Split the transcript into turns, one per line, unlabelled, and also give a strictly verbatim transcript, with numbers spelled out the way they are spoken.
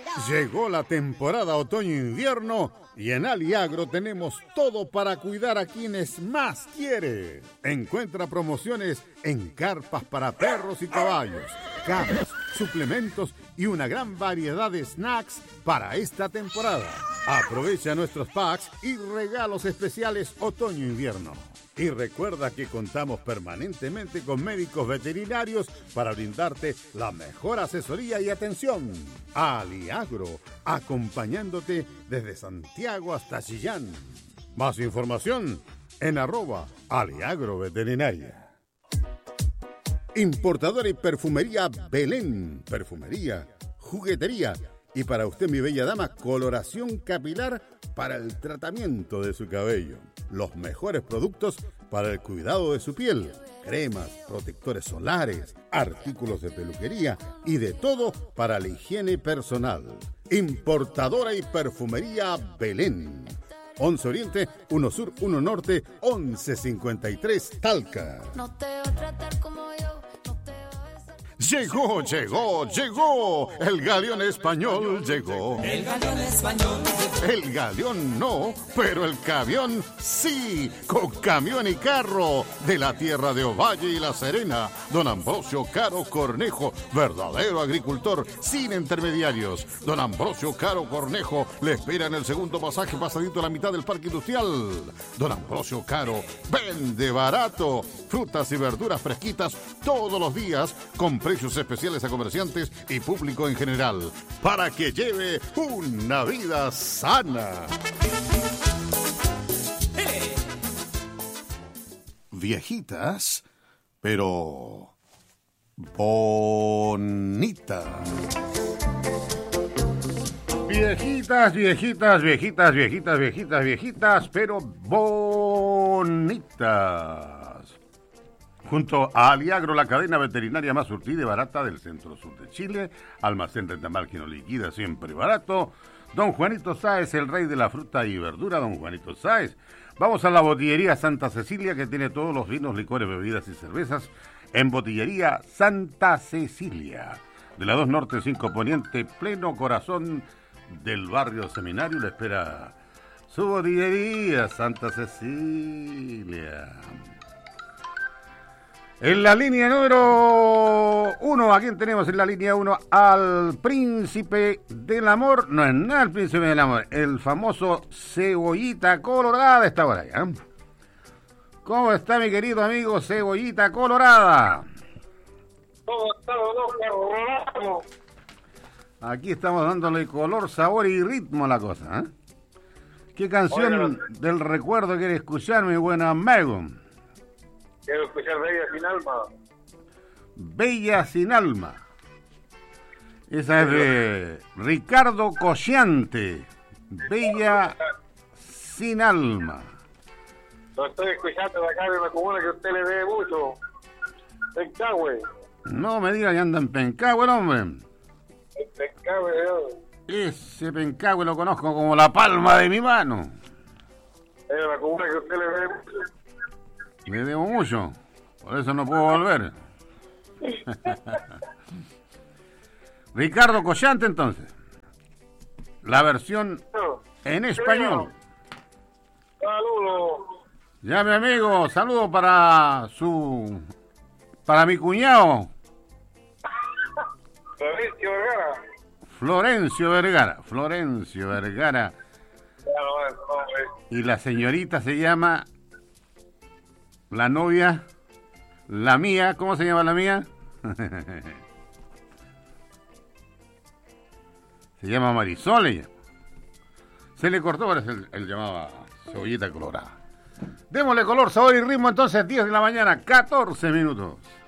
Llegó la temporada otoño-invierno y en Aliagro tenemos todo para cuidar a quienes más quiere. Encuentra promociones en carpas para perros y caballos, camas, suplementos y una gran variedad de snacks para esta temporada. Aprovecha nuestros packs y regalos especiales otoño-invierno. Y recuerda que contamos permanentemente con médicos veterinarios para brindarte la mejor asesoría y atención. Aliagro, acompañándote desde Santiago hasta Chillán. Más información en arroba Aliagro Veterinaria. Importadora y perfumería Belén. Perfumería, juguetería y para usted, mi bella dama, coloración capilar para el tratamiento de su cabello. Los mejores productos para el cuidado de su piel. Cremas, protectores solares, artículos de peluquería y de todo para la higiene personal. Importadora y perfumería Belén. once Oriente, uno Sur, uno Norte, once cincuenta y tres Talca. No te va a tratar como yo. Llegó, llegó, llegó. El galeón español llegó.
El galeón español llegó.
El galeón no, pero el camión sí. Con camión y carro de la tierra de Ovalle y La Serena. Don Ambrosio Caro Cornejo, verdadero agricultor sin intermediarios. Don Ambrosio Caro Cornejo le espera en el segundo pasaje pasadito a la mitad del parque industrial. Don Ambrosio Caro vende barato. Frutas y verduras fresquitas todos los días con precios especiales a comerciantes y público en general, para que lleve una vida sana.
Hey.
Viejitas, pero bonitas. Viejitas, viejitas, viejitas, viejitas, viejitas, viejitas, pero bonitas. Junto a Aliagro, la cadena veterinaria más surtida y barata del centro-sur de Chile, almacén Rentamal que nos liquida siempre barato, don Juanito Sáez, el rey de la fruta y verdura, don Juanito Sáez. Vamos a la botillería Santa Cecilia, que tiene todos los vinos, licores, bebidas y cervezas, en botillería Santa Cecilia, de la dos Norte cinco Poniente, pleno corazón del barrio Seminario, le espera su botillería Santa Cecilia. En la línea número uno, ¿a quién tenemos en la línea uno? Al príncipe del amor, no es nada el príncipe del amor, el famoso Cebollita Colorada está por allá. ¿eh? ¿Cómo está mi querido amigo Cebollita Colorada?
¿Cómo está, don?
Aquí estamos dándole color, sabor y ritmo a la cosa. ¿eh? ¿Qué canción Oye, del recuerdo quiere escuchar, mi buen amigo?
Quiero escuchar Bella sin alma.
Bella sin alma. Esa es de Ricardo Cociante. Bella sin alma.
Lo estoy escuchando de acá de una comuna que usted le debe mucho. Pencahue.
No me diga que anda en Pencahue, el hombre.
El Pencahue, Dios.
Ese Pencahue lo conozco como la palma de mi mano.
Es una comuna que usted le debe mucho.
Le debo mucho, por eso no puedo volver. Ricardo Collante, entonces. La versión en español.
Saludos.
Ya, mi amigo, saludo para su... para mi cuñado.
Florencio Vergara.
Florencio Vergara. Florencio Vergara. Y la señorita se llama... La novia, la mía, ¿cómo se llama la mía? Se llama Marisol ella. Se le cortó, ahora él, él llamaba Cebollita Colorada. Démosle color, sabor y ritmo entonces, diez de la mañana, catorce minutos.